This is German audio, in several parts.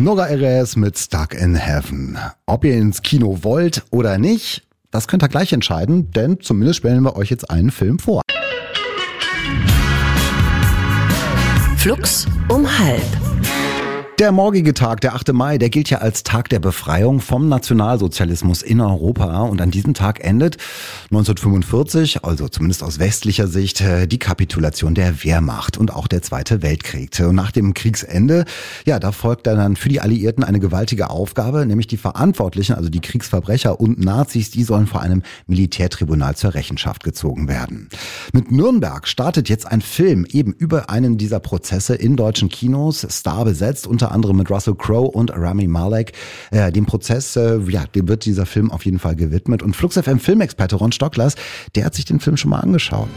Nora Eres mit Stuck in Heaven. Ob ihr ins Kino wollt oder nicht, das könnt ihr gleich entscheiden, denn zumindest stellen wir euch jetzt einen Film vor. Flux um 12:30. Der morgige Tag, der 8. Mai, der gilt ja als Tag der Befreiung vom Nationalsozialismus in Europa. Und an diesem Tag endet 1945, also zumindest aus westlicher Sicht, die Kapitulation der Wehrmacht und auch der Zweite Weltkrieg. Und nach dem Kriegsende, ja, da folgt dann für die Alliierten eine gewaltige Aufgabe, nämlich die Verantwortlichen, also die Kriegsverbrecher und Nazis, die sollen vor einem Militärtribunal zur Rechenschaft gezogen werden. Mit Nürnberg startet jetzt ein Film eben über einen dieser Prozesse in deutschen Kinos, Star besetzt, unter anderem mit Russell Crowe und Rami Malek. Dem Prozess, dem wird dieser Film auf jeden Fall gewidmet. Und Flux FM Filmexperte Ron Stocklers, der hat sich den Film schon mal angeschaut.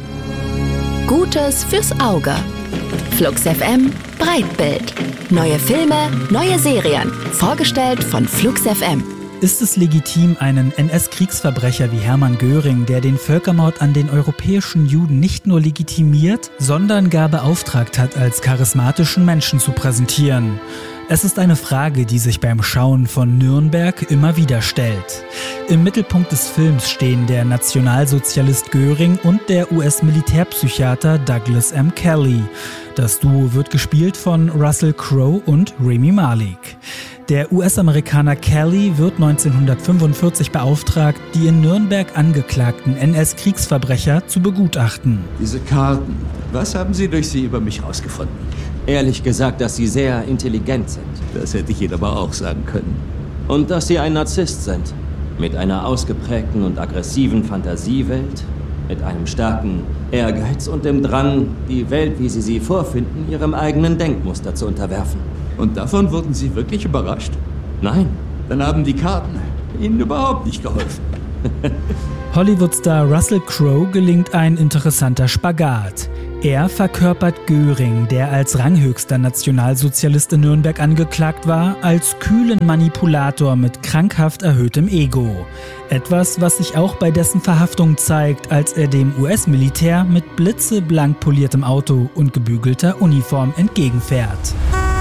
Gutes fürs Auge. Flux FM Breitbild. Neue Filme, neue Serien. Vorgestellt von Flux FM. Ist es legitim, einen NS-Kriegsverbrecher wie Hermann Göring, der den Völkermord an den europäischen Juden nicht nur legitimiert, sondern gar beauftragt hat, als charismatischen Menschen zu präsentieren? Es ist eine Frage, die sich beim Schauen von Nürnberg immer wieder stellt. Im Mittelpunkt des Films stehen der Nationalsozialist Göring und der US-Militärpsychiater Douglas M. Kelly. Das Duo wird gespielt von Russell Crowe und Rami Malek. Der US-Amerikaner Kelly wird 1945 beauftragt, die in Nürnberg angeklagten NS-Kriegsverbrecher zu begutachten. Diese Karten, was haben Sie durch sie über mich rausgefunden? Ehrlich gesagt, dass Sie sehr intelligent sind. Das hätte ich Ihnen aber auch sagen können. Und dass Sie ein Narzisst sind. Mit einer ausgeprägten und aggressiven Fantasiewelt, mit einem starken Ehrgeiz und dem Drang, die Welt, wie Sie sie vorfinden, Ihrem eigenen Denkmuster zu unterwerfen. Und davon wurden Sie wirklich überrascht? Nein. Dann haben die Karten Ihnen überhaupt nicht geholfen. Hollywood-Star Russell Crowe gelingt ein interessanter Spagat. Er verkörpert Göring, der als ranghöchster Nationalsozialist in Nürnberg angeklagt war, als kühlen Manipulator mit krankhaft erhöhtem Ego. Etwas, was sich auch bei dessen Verhaftung zeigt, als er dem US-Militär mit blitzeblank poliertem Auto und gebügelter Uniform entgegenfährt.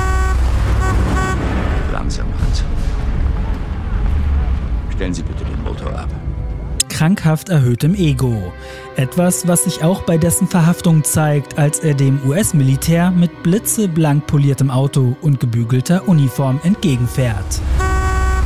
Langsam, Hans. Stellen Sie bitte den Motor ab. Krankhaft erhöhtem Ego. Etwas, was sich auch bei dessen Verhaftung zeigt, als er dem US-Militär mit blitzeblank poliertem Auto und gebügelter Uniform entgegenfährt.